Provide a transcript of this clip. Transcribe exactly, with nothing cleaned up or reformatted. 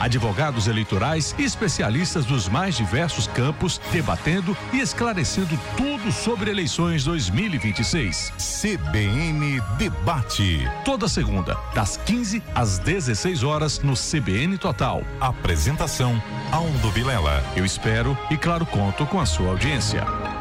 advogados eleitorais e especialistas dos mais diversos campos, debatendo e esclarecendo tudo sobre eleições dois mil e vinte e seis. C B N Debate. Toda segunda, das quinze às dezesseis horas, no C B N Total. Apresentação: Aldo Vilela. Eu espero e, claro, conto com a sua audiência.